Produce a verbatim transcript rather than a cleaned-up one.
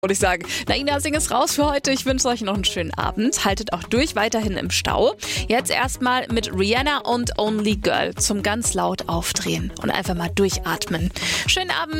würde ich sagen. Naina Singh ist raus für heute. Ich wünsche euch noch einen schönen Abend. Haltet auch durch, weiterhin im Stau. Jetzt erstmal mit Rihanna und Only Girl zum ganz laut aufdrehen und einfach mal durchatmen. Schönen Abend.